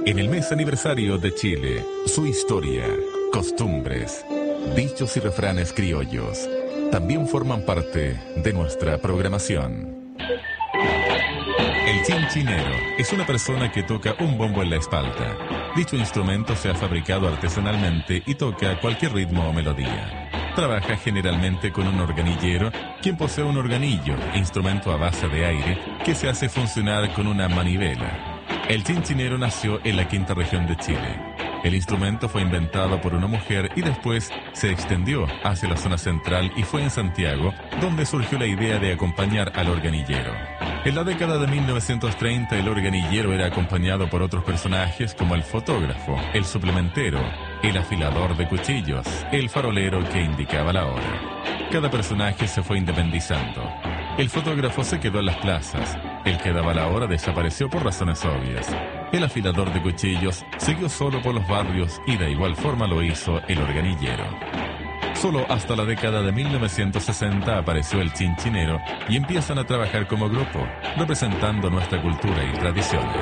En el mes aniversario de Chile, su historia, costumbres, dichos y refranes criollos también forman parte de nuestra programación. El chinchinero es una persona que toca un bombo en la espalda. Dicho instrumento se ha fabricado artesanalmente y toca cualquier ritmo o melodía. Trabaja generalmente con un organillero, quien posee un organillo, instrumento a base de aire, que se hace funcionar con una manivela. El chinchinero nació en la quinta región de Chile. El instrumento fue inventado por una mujer y después se extendió hacia la zona central y fue en Santiago donde surgió la idea de acompañar al organillero. En la década de 1930 el organillero era acompañado por otros personajes como el fotógrafo, el suplementero, el afilador de cuchillos, el farolero que indicaba la hora. Cada personaje se fue independizando. El fotógrafo se quedó en las plazas, el que daba la hora desapareció por razones obvias. El afilador de cuchillos siguió solo por los barrios y de igual forma lo hizo el organillero. Solo hasta la década de 1960 apareció el chinchinero y empiezan a trabajar como grupo, representando nuestra cultura y tradiciones.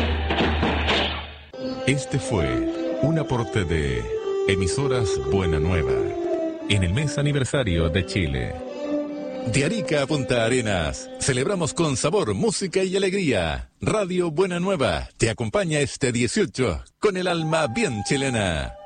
Este fue un aporte de Emisoras Buena Nueva, en el mes aniversario de Chile. De Arica a Punta Arenas, celebramos con sabor, música y alegría. Radio Buena Nueva te acompaña este 18 con el alma bien chilena.